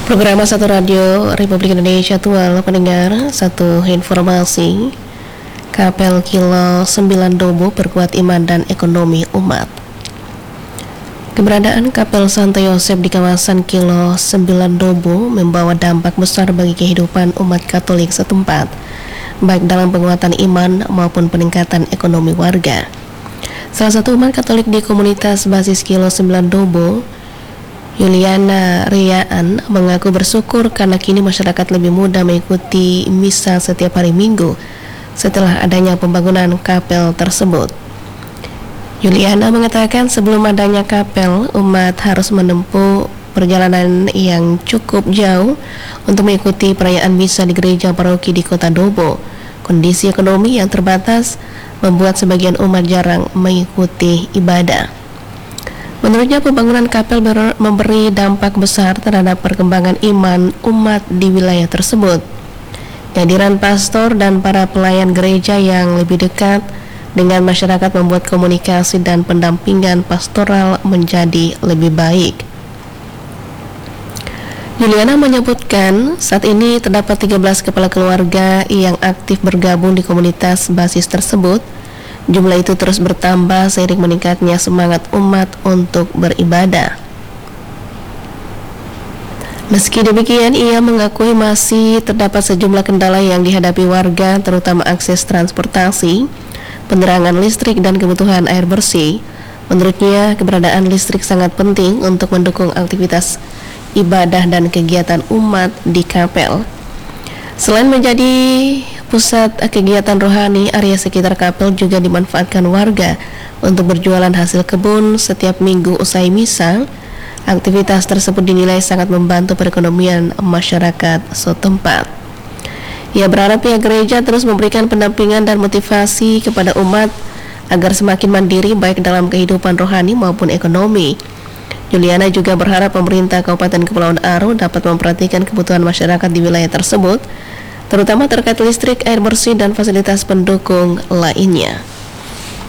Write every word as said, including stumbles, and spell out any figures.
Program Satu Radio Republik Indonesia Tual pendengar, satu informasi. Kapel Kilo sembilan Dobo perkuat iman dan ekonomi umat. Keberadaan Kapel Santo Yosef di kawasan Kilo sembilan Dobo membawa dampak besar bagi kehidupan umat Katolik setempat, baik dalam penguatan iman maupun peningkatan ekonomi warga. Salah satu umat Katolik di komunitas basis Kilo sembilan Dobo, Yuliana Riaan, mengaku bersyukur karena kini masyarakat lebih mudah mengikuti misa setiap hari Minggu setelah adanya pembangunan kapel tersebut. Yuliana mengatakan sebelum adanya kapel, umat harus menempuh perjalanan yang cukup jauh untuk mengikuti perayaan misa di gereja paroki di kota Dobo. Kondisi ekonomi yang terbatas membuat sebagian umat jarang mengikuti ibadah. Menurutnya, pembangunan kapel memberi dampak besar terhadap perkembangan iman umat di wilayah tersebut. Kehadiran pastor dan para pelayan gereja yang lebih dekat dengan masyarakat membuat komunikasi dan pendampingan pastoral menjadi lebih baik. Juliana menyebutkan saat ini terdapat tiga belas kepala keluarga yang aktif bergabung di komunitas basis tersebut. Jumlah itu terus bertambah seiring meningkatnya semangat umat untuk beribadah. Meski demikian, ia mengakui masih terdapat sejumlah kendala yang dihadapi warga, terutama akses transportasi, penerangan listrik, dan kebutuhan air bersih. Menurutnya, keberadaan listrik sangat penting untuk mendukung aktivitas ibadah dan kegiatan umat di kapel. Selain menjadi pusat kegiatan rohani, area sekitar kapel juga dimanfaatkan warga untuk berjualan hasil kebun setiap minggu usai misa. Aktivitas tersebut dinilai sangat membantu perekonomian masyarakat setempat. Ia berharap pihak gereja terus memberikan pendampingan dan motivasi kepada umat agar semakin mandiri baik dalam kehidupan rohani maupun ekonomi. Juliana juga berharap pemerintah Kabupaten Kepulauan Aro dapat memperhatikan kebutuhan masyarakat di wilayah tersebut, terutama terkait listrik, air bersih, dan fasilitas pendukung lainnya.